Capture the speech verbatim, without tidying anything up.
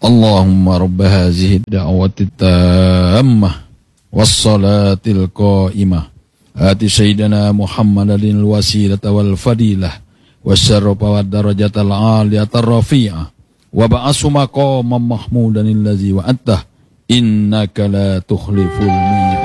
اللهم رب هذه الدعوة التامة والصلاة القائمة آت سيدنا محمد الوسيلة والفضيلة والشرف والدرجة العالية الرفيعة وبعث مقاما محمودا الذي وعدته إنك لا تخلف الميعاد.